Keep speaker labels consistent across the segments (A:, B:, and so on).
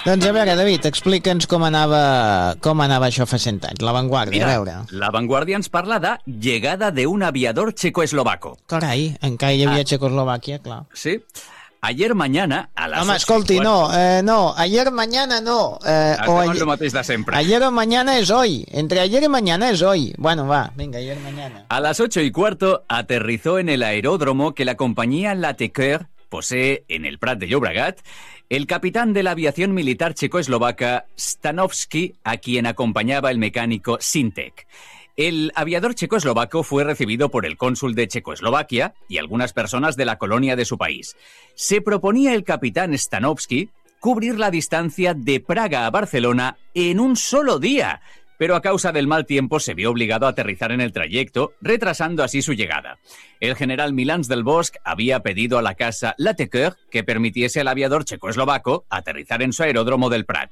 A: Doncs a veure, David, explica'ns com anava això fa 100 anys. La Vanguardia, a veure.
B: La Vanguardia ens parla de llegada de un aviador checoslovaco.
A: Carai, encara hi havia Txecoslovàquia, clar.
B: Sí. Ayer mañana a las...
A: Home, escolti, no, ayer mañana no.
B: Estem en lo mateix de sempre.
A: Ayer o mañana es hoy. Entre ayer y mañana es hoy. Bueno, va, venga, ayer mañana.
B: A las 8:15 aterrizó en el aeródromo que la compañía Latécoère posee en el Prat de Llobregat el capitán de la aviación militar checoslovaca Stanovsky, a quien acompañaba el mecánico Sintek. El aviador checoslovaco fue recibido por el cónsul de Checoslovaquia y algunas personas de la colonia de su país. Se proponía el capitán Stanovsky cubrir la distancia de Praga a Barcelona en un solo día, pero a causa del mal tiempo se vio obligado a aterrizar en el trayecto, retrasando así su llegada. El general Milans del Bosch había pedido a la casa Latécoère que permitiese al aviador checoslovaco aterrizar en su aeródromo del Prat.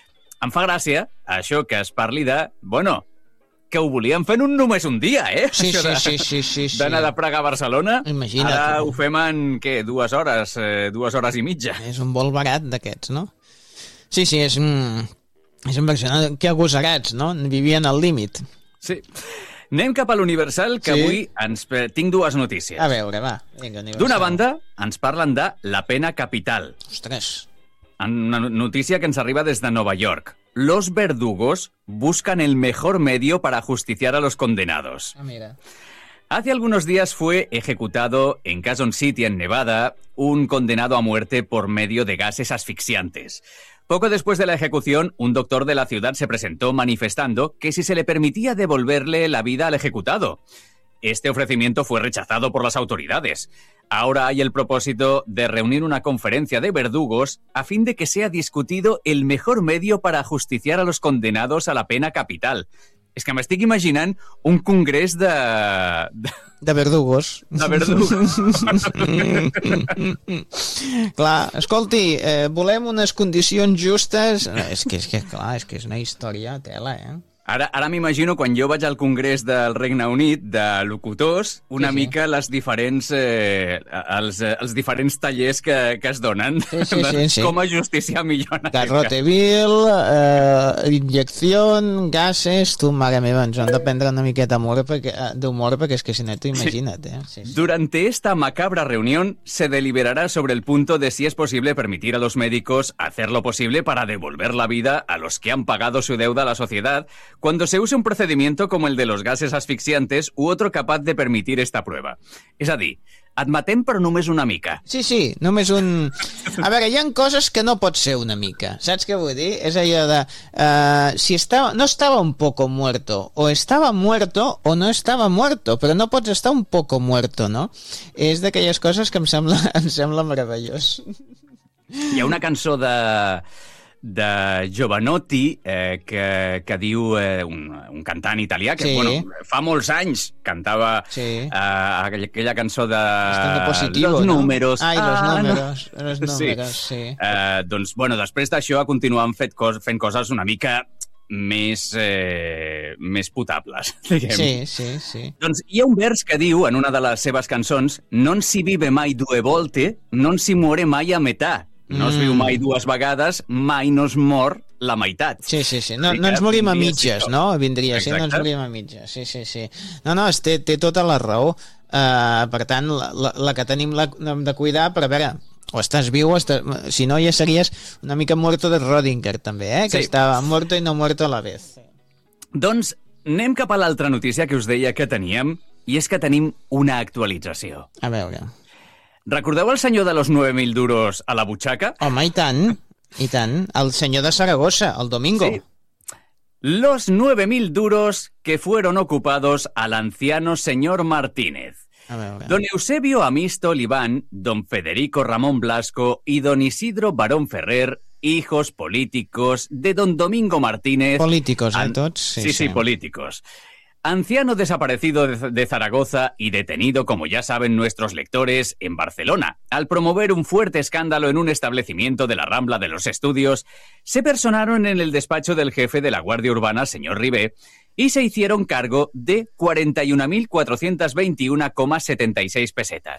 B: Em fa gràcia això que es parli de... Bueno, que ho volien fer en només un dia, eh?
A: Sí.
B: D'anar de Praga a Barcelona.
A: Imagina't.
B: Ara ho fem en, què, 2 hores, 2 hores i mitja.
A: És un vol barat d'aquests, no? Sí, és impressionant. Que agosarats, no? Vivien al límit.
B: Sí. Anem cap a l'Universal, que avui tinc 2 notícies.
A: A veure, va.
B: D'una banda, ens parlen de la pena capital.
A: Ostres.
B: Una notícia que ens arriba des de Nova York. Los verdugos buscan el mejor medio para ajusticiar a los condenados.
A: Ah, mira.
B: Hace algunos días fue ejecutado en Carson City, en Nevada, un condenado a muerte por medio de gases asfixiantes. Poco después de la ejecución, un doctor de la ciudad se presentó manifestando que si se le permitía devolverle la vida al ejecutado. Este ofrecimiento fue rechazado por las autoridades. Ahora hay el propósito de reunir una conferencia de verdugos a fin de que sea discutido el mejor medio para ajusticiar a los condenados a la pena capital. És que m'estic imaginant un congrés de...
A: De verdugos.
B: De verdugos.
A: Clar, escolti, volem unes condicions justes... És que és una història tela, eh?
B: Ara m'imagino quan jo vaig al Congrés del Regne Unit de locutors, una mica les diferents, els diferents tallers que es donen.
A: Sí.
B: Com ajusticiar millor en
A: Garrote vil, inyecció, gases... Tu, mare meva, ens han de prendre una miqueta d'humor perquè és que si no, tu imagina't, eh? Sí.
B: Durante esta macabra reunión se deliberará sobre el punto de si es posible permitir a los médicos hacer lo posible para devolver la vida a los que han pagado su deuda a la sociedad cuando se use un procedimiento como el de los gases asfixiantes u otro capaz de permitir esta prueba. És a dir, et matem però només una mica.
A: Sí, només un... A veure, hi ha coses que no pot ser una mica. Saps què vull dir? És allò de... no estava un poco muerto, o estava muerto o no estava muerto, però no pots estar un poco muerto, no? És d'aquelles coses que em sembla meravellós.
B: Hi ha una cançó de Giovanotti que diu un cantant italià que fa molts anys cantava aquella cançó de
A: Positivo,
B: Los números.
A: Los números, sí.
B: Doncs, després d'això ha continuat fent coses una mica més potables, diguem.
A: Sí.
B: Doncs hi ha un vers que diu, en una de les seves cançons, non si vive mai due volte, non si muore mai a metà. No es viu mai 2 vegades, mai no es mor la meitat.
A: Sí. No ens morim a mitges, no? Vindria a ser, no ens morim a mitges. Sí. No, té tota la raó. Per tant, la que tenim de cuidar, per a veure, o estàs viu, si no ja series una mica muerto de Rödinger, també, que estava muerto i no muerto a la vez.
B: Doncs anem cap a l'altra notícia que us deia que teníem, i és que tenim una actualització.
A: A veure...
B: Recordeu el senyor de los 9.000 duros a la butxaca?
A: Home, i tant. El senyor de Saragossa, el Domingo.
B: Sí. Los 9.000 duros que fueron ocupados al anciano señor Martínez.
A: A veure.
B: Don Eusebio Amisto Oliván, don Federico Ramón Blasco y don Isidro Barón Ferrer, hijos políticos de don Domingo Martínez...
A: Políticos, tots?
B: Sí, políticos. Anciano desaparecido de Zaragoza y detenido, como ya saben nuestros lectores, en Barcelona, al promover un fuerte escándalo en un establecimiento de la Rambla de los Estudios, se personaron en el despacho del jefe de la Guardia Urbana, señor Ribé, y se hicieron cargo de 41.421,76 pesetas.